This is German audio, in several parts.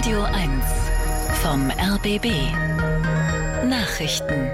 Radio 1 vom RBB Nachrichten.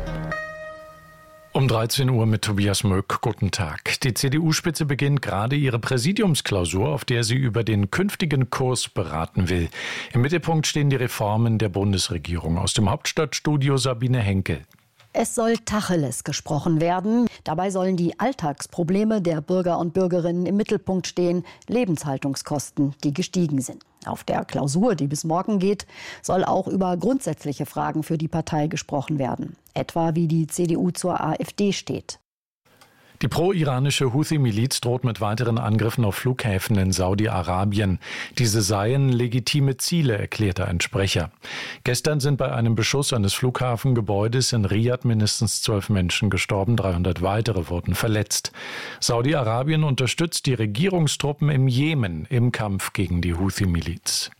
Um 13 Uhr mit Tobias Möck. Guten Tag. Die CDU-Spitze beginnt gerade ihre Präsidiumsklausur, auf der sie über den künftigen Kurs beraten will. Im Mittelpunkt stehen die Reformen der Bundesregierung. Aus dem Hauptstadtstudio Sabine Henkel. Es soll Tacheles gesprochen werden. Dabei sollen die Alltagsprobleme der Bürger und Bürgerinnen im Mittelpunkt stehen, Lebenshaltungskosten, die gestiegen sind. Auf der Klausur, die bis morgen geht, soll auch über grundsätzliche Fragen für die Partei gesprochen werden. Etwa wie die CDU zur AfD steht. Die pro-iranische Houthi-Miliz droht mit weiteren Angriffen auf Flughäfen in Saudi-Arabien. Diese seien legitime Ziele, erklärte ein Sprecher. Gestern sind bei einem Beschuss eines Flughafengebäudes in Riad mindestens 12 Menschen gestorben, 300 weitere wurden verletzt. Saudi-Arabien unterstützt die Regierungstruppen im Jemen im Kampf gegen die Houthi-Miliz.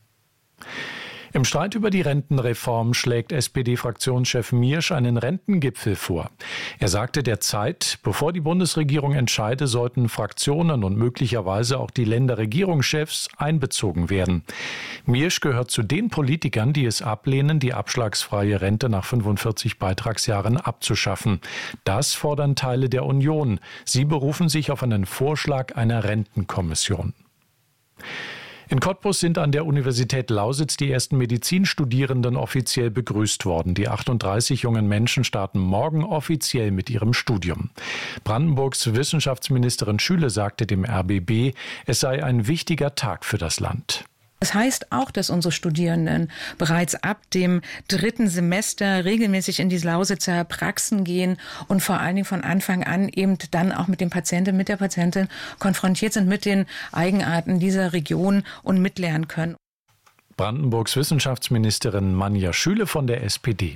Im Streit über die Rentenreform schlägt SPD-Fraktionschef Miersch einen Rentengipfel vor. Er sagte der Zeit, bevor die Bundesregierung entscheide, sollten Fraktionen und möglicherweise auch die Länderregierungschefs einbezogen werden. Miersch gehört zu den Politikern, die es ablehnen, die abschlagsfreie Rente nach 45 Beitragsjahren abzuschaffen. Das fordern Teile der Union. Sie berufen sich auf einen Vorschlag einer Rentenkommission. In Cottbus sind an der Universität Lausitz die ersten Medizinstudierenden offiziell begrüßt worden. Die 38 jungen Menschen starten morgen offiziell mit ihrem Studium. Brandenburgs Wissenschaftsministerin Schüle sagte dem RBB, es sei ein wichtiger Tag für das Land. Das heißt auch, dass unsere Studierenden bereits ab dem 3. Semester regelmäßig in die Lausitzer Praxen gehen und vor allen Dingen von Anfang an eben dann auch mit dem Patienten, mit der Patientin konfrontiert sind mit den Eigenarten dieser Region und mitlernen können. Brandenburgs Wissenschaftsministerin Manja Schüle von der SPD.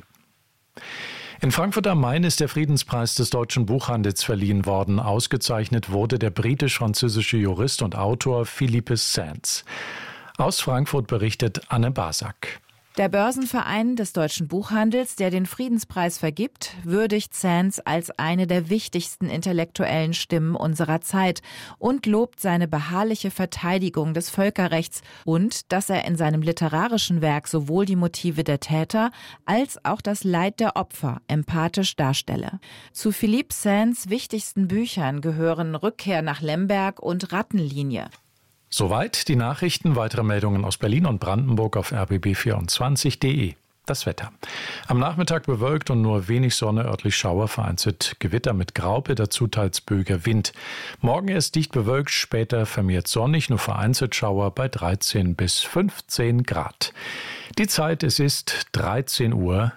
In Frankfurt am Main ist der Friedenspreis des deutschen Buchhandels verliehen worden. Ausgezeichnet wurde der britisch-französische Jurist und Autor Philippe Sands. Aus Frankfurt berichtet Anne Basak. Der Börsenverein des deutschen Buchhandels, der den Friedenspreis vergibt, würdigt Sands als eine der wichtigsten intellektuellen Stimmen unserer Zeit und lobt seine beharrliche Verteidigung des Völkerrechts und dass er in seinem literarischen Werk sowohl die Motive der Täter als auch das Leid der Opfer empathisch darstelle. Zu Philippe Sands wichtigsten Büchern gehören Rückkehr nach Lemberg und Rattenlinie. Soweit die Nachrichten. Weitere Meldungen aus Berlin und Brandenburg auf rbb24.de. Das Wetter. Am Nachmittag bewölkt und nur wenig Sonne, örtlich Schauer, vereinzelt Gewitter mit Graupe, dazu teils böiger Wind. Morgen erst dicht bewölkt, später vermehrt sonnig, nur vereinzelt Schauer bei 13 bis 15 Grad. Die Zeit, es ist 13:03 Uhr.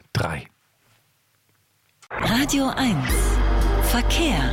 Radio 1 Verkehr.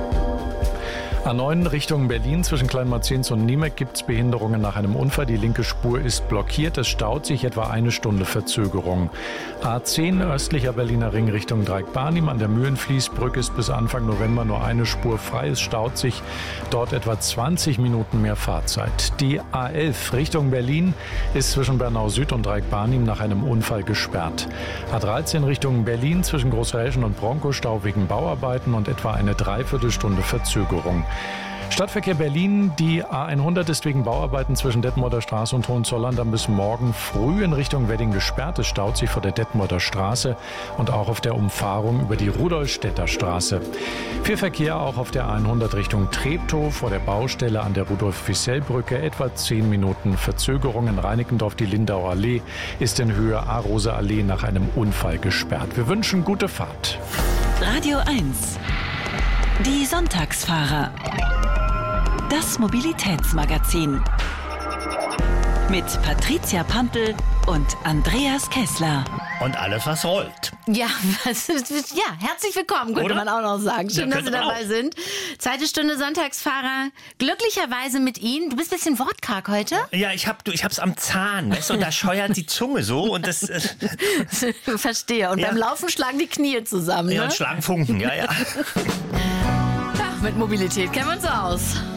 A9 Richtung Berlin zwischen Kleinmarzens und Niemek gibt es Behinderungen nach einem Unfall. Die linke Spur ist blockiert. Es staut sich etwa eine Stunde Verzögerung. A10 östlicher Berliner Ring Richtung Dreieck-Barnim an der Mühlenfließbrücke ist bis Anfang November nur eine Spur frei. Es staut sich dort etwa 20 Minuten mehr Fahrzeit. Die A11 Richtung Berlin ist zwischen Bernau Süd und Dreieck-Barnim nach einem Unfall gesperrt. A13 Richtung Berlin zwischen Großräschen und Bronco-Stau wegen Bauarbeiten und etwa eine Dreiviertelstunde Verzögerung. Stadtverkehr Berlin, die A100 ist wegen Bauarbeiten zwischen Detmolder Straße und Hohenzollern dann bis morgen früh in Richtung Wedding gesperrt. Es staut sich vor der Detmolder Straße und auch auf der Umfahrung über die Rudolstädter Straße. Viel Verkehr auch auf der A100 Richtung Treptow vor der Baustelle an der Rudolf-Wissell-Brücke. Etwa 10 Minuten Verzögerung. In Reinickendorf die Lindauer Allee ist in Höhe A-Rose Allee nach einem Unfall gesperrt. Wir wünschen gute Fahrt. Radio 1 Die Sonntagsfahrer. Das Mobilitätsmagazin. Mit Patricia Pampel und Andreas Kessler. Und alles, was rollt. Ja, herzlich willkommen, könnte man auch noch sagen. Schön, dass Sie dabei sind. Zweite Stunde Sonntagsfahrer. Glücklicherweise mit Ihnen. Du bist ein bisschen wortkarg heute. Ja, ich hab's am Zahn, weißt du, und da scheuert die Zunge so und das... Verstehe. Und beim Laufen schlagen die Knie zusammen, Ja, ne? und schlagen Funken, ja. Mit Mobilität kennen wir uns aus.